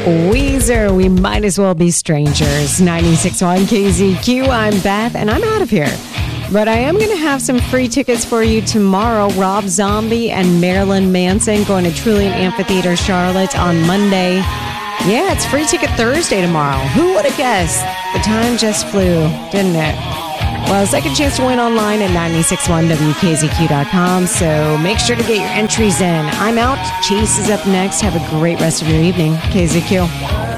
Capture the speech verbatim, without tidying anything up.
Weezer, we might as well be strangers. ninety-six point one K Z Q, I'm Beth, and I'm out of here. But I am going to have some free tickets for you tomorrow. Rob Zombie and Marilyn Manson going to Trillium Amphitheater, Charlotte on Monday. Yeah, it's Free Ticket Thursday tomorrow. Who would have guessed? The time just flew, didn't it? Well, second chance to win online at nine six one W K Z Q dot com, so make sure to get your entries in. I'm out. Chase is up next. Have a great rest of your evening. K Z Q.